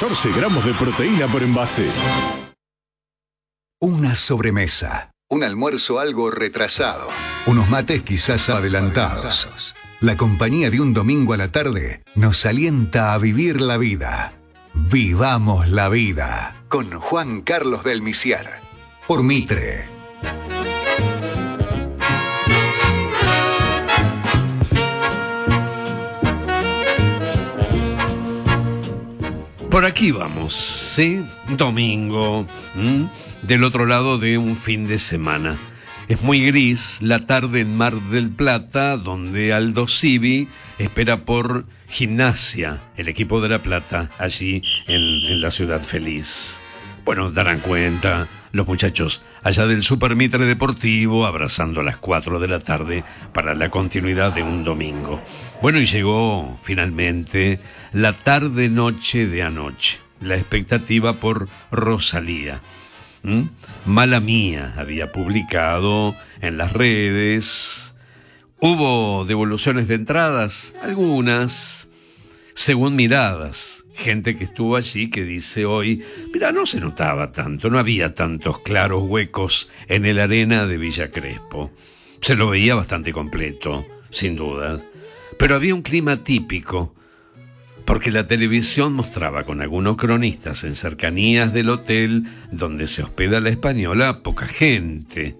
14 gramos de proteína por envase. Una sobremesa. Un almuerzo algo retrasado. Unos mates quizás adelantados. La compañía de un domingo a la tarde nos alienta a vivir la vida. Vivamos la vida. Con Juan Carlos del Misiar. Por Mitre. Por aquí vamos, ¿sí? Domingo, del otro lado de un fin de semana. Es muy gris la tarde en Mar del Plata, donde Aldo Civi espera por Gimnasia, el equipo de La Plata, allí en la ciudad feliz. Bueno, darán cuenta los muchachos allá del Super Mitre Deportivo, abrazando a las 4 de la tarde para la continuidad de un domingo. Bueno, y llegó finalmente la tarde-noche de anoche, la expectativa por Rosalía. Mala Mía había publicado en las redes. Hubo devoluciones de entradas, algunas, según miradas. Gente que estuvo allí que dice hoy, mira, no se notaba tanto, no había tantos claros huecos en el arena de Villa Crespo. Se lo veía bastante completo, sin duda. Pero había un clima típico, porque la televisión mostraba con algunos cronistas en cercanías del hotel donde se hospeda la Española poca gente.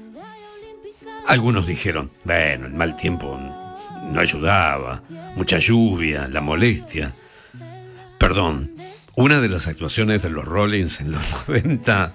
Algunos dijeron, bueno, el mal tiempo no ayudaba, mucha lluvia, la molestia. Perdón, una de las actuaciones de los Rollins en los 90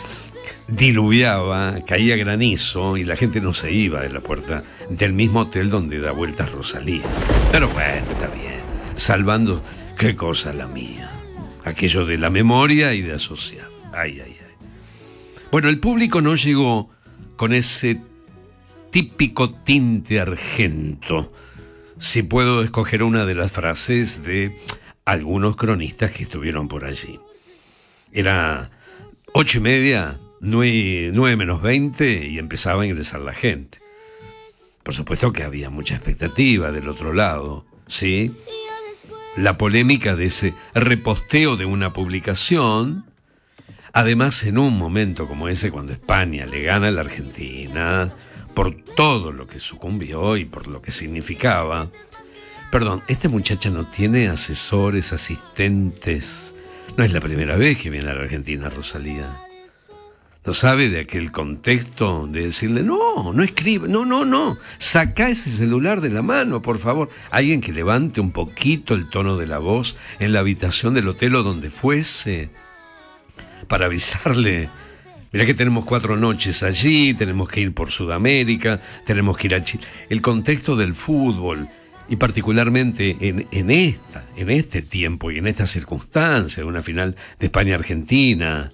diluviaba, caía granizo y la gente no se iba de la puerta del mismo hotel donde da vueltas Rosalía. Pero bueno, está bien, salvando, qué cosa la mía, aquello de la memoria y de asociar. Ay. Bueno, el público no llegó con ese típico tinte argento, si puedo escoger una de las frases de algunos cronistas que estuvieron por allí. Era 8:30, 9 menos 20 y empezaba a ingresar la gente. Por supuesto que había mucha expectativa del otro lado, ¿sí? La polémica de ese reposteo de una publicación, además en un momento como ese cuando España le gana a la Argentina, por todo lo que sucumbió y por lo que significaba. Perdón, esta muchacha no tiene asesores, asistentes. No es la primera vez que viene a la Argentina, Rosalía. ¿No sabe de aquel contexto de decirle, no escribe, no, saca ese celular de la mano, por favor? Alguien que levante un poquito el tono de la voz en la habitación del hotel o donde fuese, para avisarle, mirá que tenemos 4 noches allí, tenemos que ir por Sudamérica, tenemos que ir a Chile. El contexto del fútbol, y particularmente en este tiempo y en esta circunstancia de una final de España-Argentina,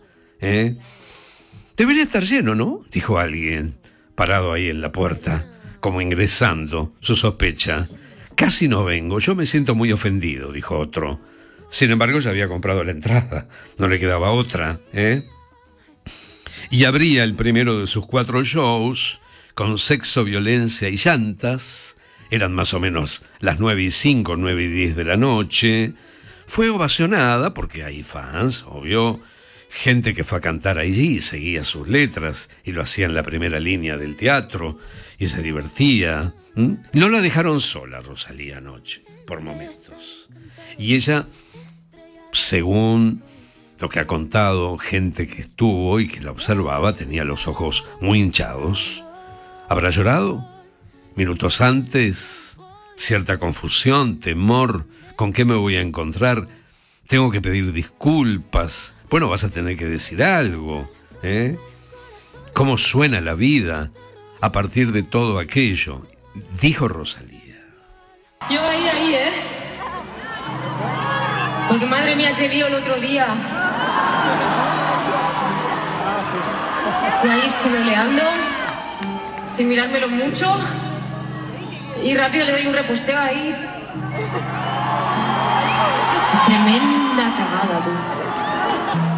debería estar lleno, ¿no? Dijo alguien, parado ahí en la puerta, como ingresando, su sospecha. Casi no vengo, yo me siento muy ofendido, dijo otro. Sin embargo, ya había comprado la entrada, no le quedaba otra, Y abría el primero de sus 4 shows, con sexo, violencia y llantas. Eran más o menos las 9:05, 9:10 de la noche. Fue ovacionada porque hay fans, obvio, gente que fue a cantar allí y seguía sus letras y lo hacía en la primera línea del teatro y se divertía. No la dejaron sola, Rosalía, anoche, por momentos. Y ella, según lo que ha contado gente que estuvo y que la observaba, tenía los ojos muy hinchados. ¿Habrá llorado? Minutos antes, cierta confusión, temor, ¿con qué me voy a encontrar? Tengo que pedir disculpas. Bueno, vas a tener que decir algo, ¿Cómo suena la vida a partir de todo aquello? Dijo Rosalía. Yo ahí, Porque madre mía, qué lío el otro día. Yo ahí escroleando, sin mirármelo mucho. Y rápido le doy un reposteo ahí. Tremenda cagada, tú.